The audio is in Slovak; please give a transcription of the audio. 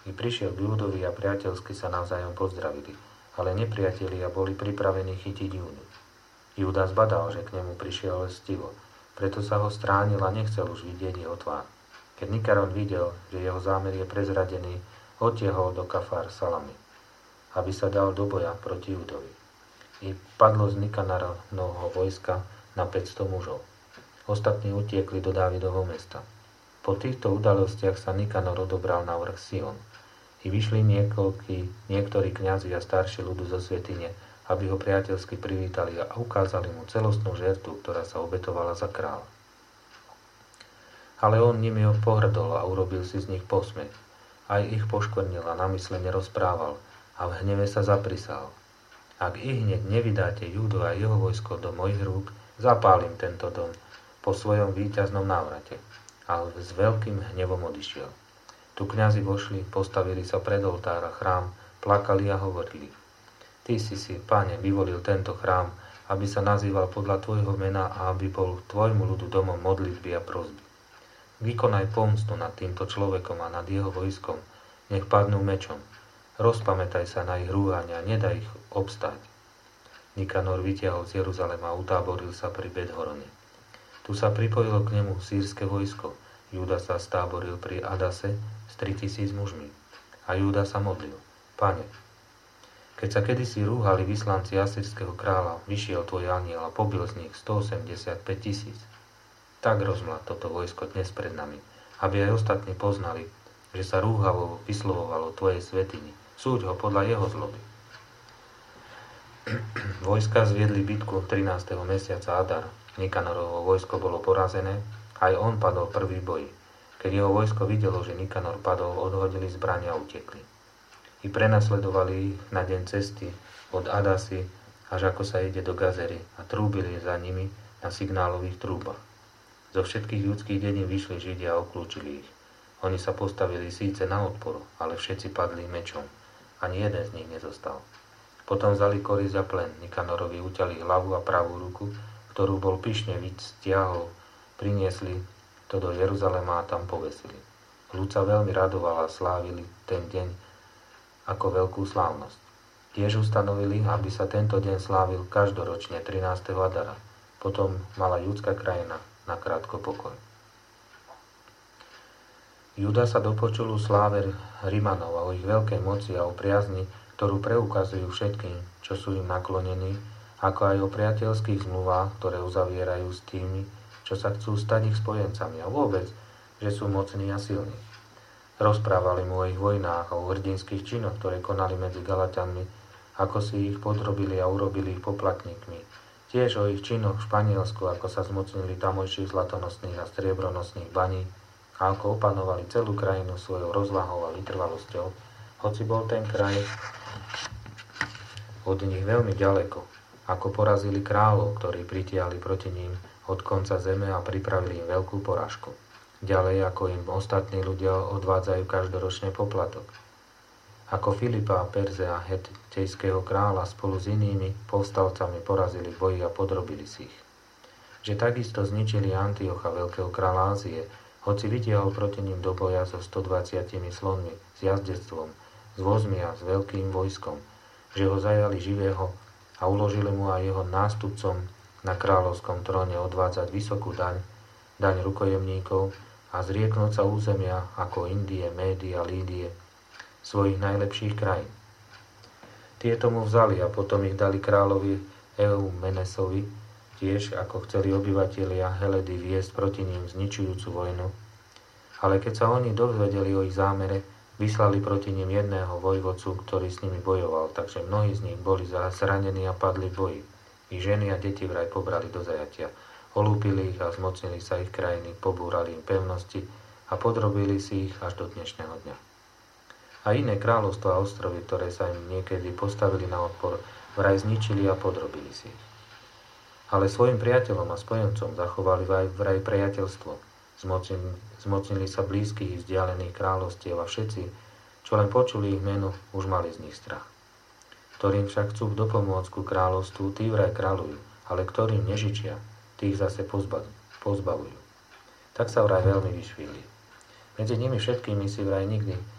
I prišiel k Júdovi a priateľsky sa navzájom pozdravili, ale nepriatelia boli pripravení chytiť Júdu. Júda zbadal, že k nemu prišiel lestivo, preto sa ho stránil a nechcel už vidieť jeho tvár. Keď Nikaron videl, že jeho zámer je prezradený, odtiahol do Kafár Salamy, aby sa dal do boja proti Júdovi. I padlo z Nikanorovho vojska na 500 mužov. Ostatní utiekli do Dávidovho mesta. Po týchto udalostiach sa Nikanor odobral na vrch Sion. I vyšli niektorí kňazi a starší ľudu zo svätyne, aby ho priateľsky privítali a ukázali mu celostnú žertu, ktorá sa obetovala za kráľa. Ale on nimi pohrdol a urobil si z nich posmech. Aj ich poškvrnil a namyslene rozprával a v hneve sa zaprisal. Ak ihneď nevydáte Júdu a jeho vojsko do mojich rúk, zapálim tento dom po svojom víťaznom návrate. A s veľkým hnevom odišiel. Tu kňazi vošli, postavili sa pred oltár a chrám, plakali a hovorili: Ty si, Pane, vyvolil tento chrám, aby sa nazýval podľa tvojho mena a aby bol tvojmu ľudu domom modlitby a prosby. Vykonaj pomstu nad týmto človekom a nad jeho vojskom, nech padnú mečom. Rozpamätaj sa na ich rúhania, nedaj ich obstáť. Nikanor vytiahol z Jeruzalema a utáboril sa pri Bet-horone. Tu sa pripojilo k nemu sýrske vojsko. Júda sa stáboril pri Adase s 3000 mužmi. A Júda sa modlil: Pane, keď sa kedysi rúhali vyslanci asýrskeho kráľa, vyšiel tvoj anjel a pobil z nich 185 000. Tak rozmlad toto vojsko dnes pred nami, aby aj ostatní poznali, že sa rúhavo vyslovovalo tvojej svätyni. Súď ho podľa jeho zloby. Vojska zviedli bitku 13. mesiaca Adar. Nikanorovo vojsko bolo porazené, aj on padol prvý boji. Keď jeho vojsko videlo, že Nikanor padol, odhodili zbrania a utekli. I prenasledovali ich na deň cesty od Adasy, až ako sa ide do Gazery, a trúbili za nimi na signálových trúbach. Zo všetkých ľudských dedín vyšli Židia a obklúčili ich. Oni sa postavili síce na odpor, ale všetci padli mečom. Ani jeden z nich nezostal. Potom vzali korisť a plen. Nikanorovi uťali hlavu a pravú ruku, ktorú bol pyšne stiahol, priniesli to do Jeruzalema a tam povesili. Ľud sa veľmi radoval a slávili ten deň ako veľkú slávnosť. Tiež ustanovili, aby sa tento deň slávil každoročne 13. Adara. Potom mala júdska krajina nakrátko pokoj. Júda sa dopočul o sláve Rimanov a o ich veľkej moci a o priazni, ktorú preukazujú všetkým, čo sú im naklonení, ako aj o priateľských zmluvách, ktoré uzavierajú s tými, čo sa chcú stať ich spojencami a vôbec, že sú mocní a silní. Rozprávali mu o ich vojnách a o hrdinských činoch, ktoré konali medzi Galaťanmi, ako si ich podrobili a urobili ich poplatníkmi. Tiež o ich činoch v Španielsku, ako sa zmocnili tamojších zlatonosných a striebronosných baní a ako opanovali celú krajinu svojou rozvahou a vytrvalosťou, hoci bol ten kraj od nich veľmi ďaleko, ako porazili kráľov, ktorí pritiahli proti ním od konca zeme a pripravili im veľkú porážku. Ďalej, ako im ostatní ľudia odvádzajú každoročne poplatok. Ako Filipa a Perze a hetejského kráľa spolu s inými povstalcami porazili v boji a podrobili si ich. Že takisto zničili Antiocha, veľkého kráľa Ázie, hoci vytiahol proti ním do boja so 120 slonmi, s jazdectvom, s vozmi a s veľkým vojskom, že ho zajali živého a uložili mu aj jeho nástupcom na kráľovskom tróne odvádzať vysokú daň rukojemníkov a zrieknúť sa územia ako Indie, Médie a Lídie, svojich najlepších krajín. Tieto mu vzali a potom ich dali kráľovi Eumenesovi, tiež ako chceli obyvatelia Heledy viesť proti ním zničujúcu vojnu. Ale keď sa oni dozvedeli o ich zámere, vyslali proti ním jedného vojvodcu, ktorý s nimi bojoval, takže mnohí z nich boli zranení a padli v boji. Ich ženy a deti vraj pobrali do zajatia. Olúpili ich a zmocnili sa ich krajiny, pobúrali im pevnosti a podrobili si ich až do dnešného dňa. A iné kráľovstvá a ostrovy, ktoré sa im niekedy postavili na odpor, vraj zničili a podrobili si ich. Ale svojim priateľom a spojencom zachovali vraj priateľstvo. Zmocnili sa blízkych i vzdialených kráľovstiev a všetci, čo len počuli ich meno, už mali z nich strach. Ktorým však chcú dopomôcť ku kráľovstvu, tí vraj kráľujú, ale ktorým nežičia, tých zase pozbavujú. Tak sa vraj veľmi vyšvihli. Medzi nimi všetkými si vraj nikdy